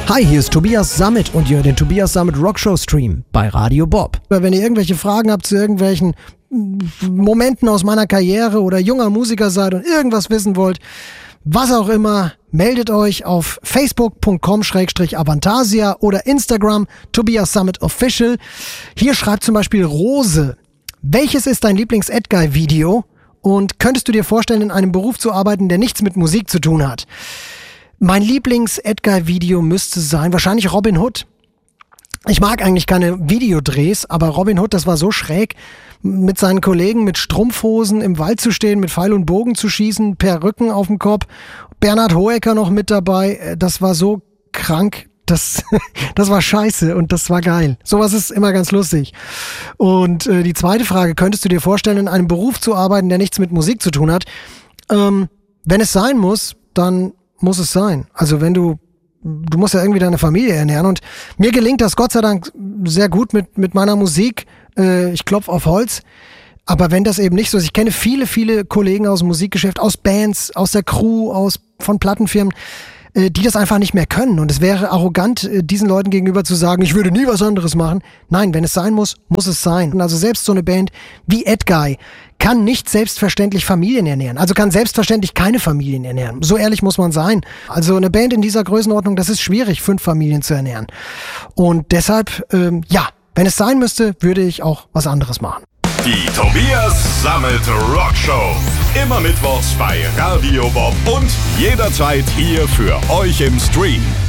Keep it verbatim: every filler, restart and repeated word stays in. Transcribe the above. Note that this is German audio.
Hi, hier ist Tobias Sammet und ihr hört den Tobias Sammet Rockshow Stream bei Radio Bob. Wenn ihr irgendwelche Fragen habt zu irgendwelchen Momenten aus meiner Karriere oder junger Musiker seid und irgendwas wissen wollt, was auch immer, meldet euch auf facebook punkt com slash avantasia oder Instagram Tobias Sammet Official. Hier schreibt zum Beispiel Rose: Welches ist dein Lieblings-Edguy-Video und könntest du dir vorstellen, in einem Beruf zu arbeiten, der nichts mit Musik zu tun hat? Mein Lieblings-Edguy-Video müsste sein, wahrscheinlich Robin Hood. Ich mag eigentlich keine Videodrehs, aber Robin Hood, das war so schräg, mit seinen Kollegen mit Strumpfhosen im Wald zu stehen, mit Pfeil und Bogen zu schießen, Perücken auf dem Kopf, Bernhard Hoeker noch mit dabei, das war so krank, das, das war scheiße und das war geil. Sowas ist immer ganz lustig. Und äh, die zweite Frage, könntest du dir vorstellen, in einem Beruf zu arbeiten, der nichts mit Musik zu tun hat? Ähm, wenn es sein muss, dann muss es sein. Also wenn du Du musst ja irgendwie deine Familie ernähren und mir gelingt das Gott sei Dank sehr gut mit mit meiner Musik. Äh, ich klopf auf Holz. Aber wenn das eben nicht so ist, ich kenne viele, viele Kollegen aus dem Musikgeschäft, aus Bands, aus der Crew, aus von Plattenfirmen, äh, die das einfach nicht mehr können. Und es wäre arrogant, äh, diesen Leuten gegenüber zu sagen, ich würde nie was anderes machen. Nein, wenn es sein muss, muss es sein. Und also selbst so eine Band wie Edguy kann nicht selbstverständlich Familien ernähren. Also kann selbstverständlich keine Familien ernähren. So ehrlich muss man sein. Also eine Band in dieser Größenordnung, das ist schwierig, fünf Familien zu ernähren. Und deshalb, ähm, ja, wenn es sein müsste, würde ich auch was anderes machen. Die Tobias Sammet Rockshow. Immer mittwochs bei Radio Bob und jederzeit hier für euch im Stream.